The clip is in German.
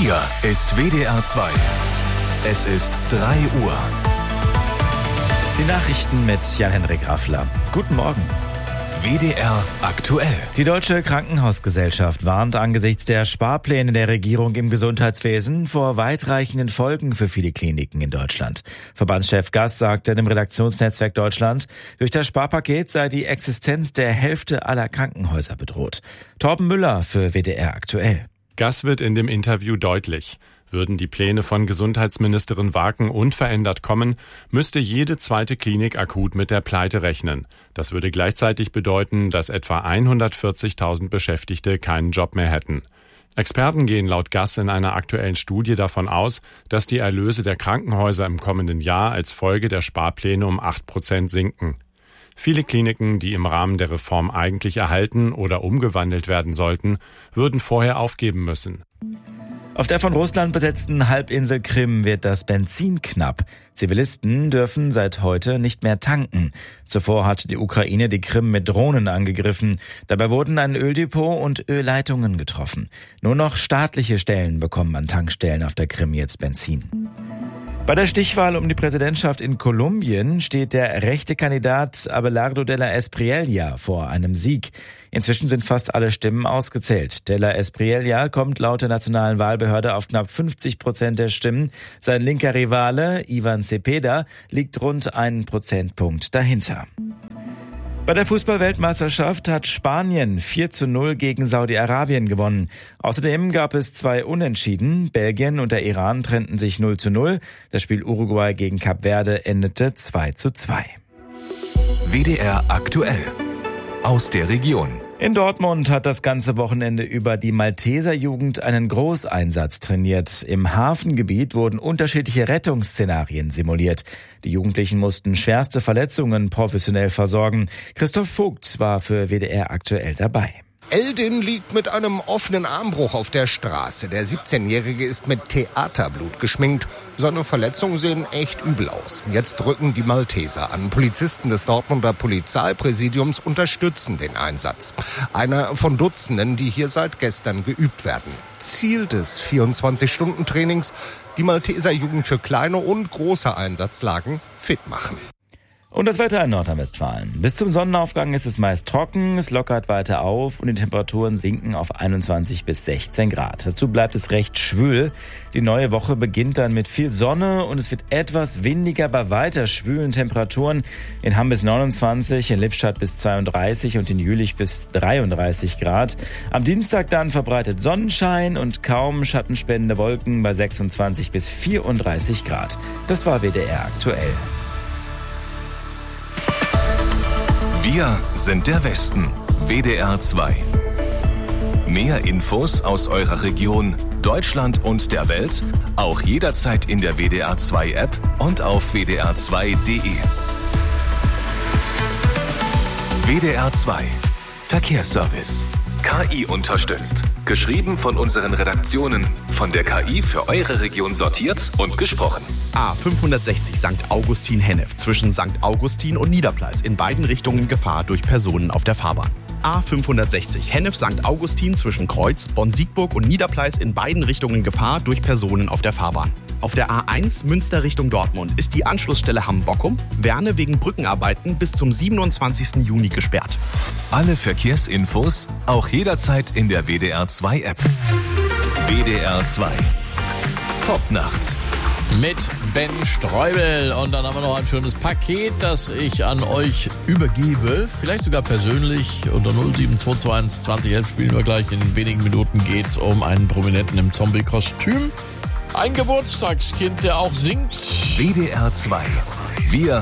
Hier ist WDR 2. Es ist 3 Uhr. Die Nachrichten mit Jan-Henrik Raffler. Guten Morgen. WDR aktuell. Die Deutsche Krankenhausgesellschaft warnt angesichts der Sparpläne der Regierung im Gesundheitswesen vor weitreichenden Folgen für viele Kliniken in Deutschland. Verbandschef Gass sagte dem Redaktionsnetzwerk Deutschland, durch das Sparpaket sei die Existenz der Hälfte aller Krankenhäuser bedroht. Torben Müller für WDR aktuell. Gass wird in dem Interview deutlich. Würden die Pläne von Gesundheitsministerin Waken unverändert kommen, müsste jede zweite Klinik akut mit der Pleite rechnen. Das würde gleichzeitig bedeuten, dass etwa 140.000 Beschäftigte keinen Job mehr hätten. Experten gehen laut Gass in einer aktuellen Studie davon aus, dass die Erlöse der Krankenhäuser im kommenden Jahr als Folge der Sparpläne um 8% sinken. Viele Kliniken, die im Rahmen der Reform eigentlich erhalten oder umgewandelt werden sollten, würden vorher aufgeben müssen. Auf der von Russland besetzten Halbinsel Krim wird das Benzin knapp. Zivilisten dürfen seit heute nicht mehr tanken. Zuvor hatte die Ukraine die Krim mit Drohnen angegriffen. Dabei wurden ein Öldepot und Ölleitungen getroffen. Nur noch staatliche Stellen bekommen an Tankstellen auf der Krim jetzt Benzin. Bei der Stichwahl um die Präsidentschaft in Kolumbien steht der rechte Kandidat Abelardo de la Espriella vor einem Sieg. Inzwischen sind fast alle Stimmen ausgezählt. De la Espriella kommt laut der nationalen Wahlbehörde auf knapp 50% der Stimmen. Sein linker Rivale, Ivan Cepeda, liegt rund einen Prozentpunkt dahinter. Bei der Fußball-Weltmeisterschaft hat Spanien 4:0 gegen Saudi-Arabien gewonnen. Außerdem gab es 2 Unentschieden. Belgien und der Iran trennten sich 0:0. Das Spiel Uruguay gegen Kap Verde endete 2:2. WDR aktuell. Aus der Region. In Dortmund hat das ganze Wochenende über die Malteser Jugend einen Großeinsatz trainiert. Im Hafengebiet wurden unterschiedliche Rettungsszenarien simuliert. Die Jugendlichen mussten schwerste Verletzungen professionell versorgen. Christoph Vogt war für WDR aktuell dabei. Eldin liegt mit einem offenen Armbruch auf der Straße. Der 17-Jährige ist mit Theaterblut geschminkt. Seine Verletzungen sehen echt übel aus. Jetzt rücken die Malteser an. Polizisten des Dortmunder Polizeipräsidiums unterstützen den Einsatz. Einer von Dutzenden, die hier seit gestern geübt werden. Ziel des 24-Stunden-Trainings: die Malteser Jugend für kleine und große Einsatzlagen fit machen. Und das Wetter in Nordrhein-Westfalen. Bis zum Sonnenaufgang ist es meist trocken, es lockert weiter auf und die Temperaturen sinken auf 21 bis 16 Grad. Dazu bleibt es recht schwül. Die neue Woche beginnt dann mit viel Sonne und es wird etwas windiger bei weiter schwülen Temperaturen. In Hamm bis 29, in Lippstadt bis 32 und in Jülich bis 33 Grad. Am Dienstag dann verbreitet Sonnenschein und kaum schattenspendende Wolken bei 26 bis 34 Grad. Das war WDR aktuell. Wir sind der Westen. WDR 2. Mehr Infos aus eurer Region, Deutschland und der Welt, auch jederzeit in der WDR 2 App und auf wdr2.de. WDR 2. Verkehrsservice. KI unterstützt. Geschrieben von unseren Redaktionen. Von der KI für eure Region sortiert und gesprochen. A560 St. Augustin-Hennef zwischen St. Augustin und Niederpleis in beiden Richtungen Gefahr durch Personen auf der Fahrbahn. A560 Hennef St. Augustin zwischen Kreuz, Bonn-Siegburg und Niederpleis in beiden Richtungen Gefahr durch Personen auf der Fahrbahn. Auf der A1 Münster Richtung Dortmund ist die Anschlussstelle Hamm-Bockum, Werne wegen Brückenarbeiten bis zum 27. Juni gesperrt. Alle Verkehrsinfos auch jederzeit in der WDR 2 App. WDR 2. Top nachts. Mit Ben Streubel. Und dann haben wir noch ein schönes Paket, das ich an euch übergebe. Vielleicht sogar persönlich. Unter 07221 2011 spielen wir gleich. In wenigen Minuten geht's um einen Prominenten im Zombie-Kostüm. Ein Geburtstagskind, der auch singt. WDR 2. Wir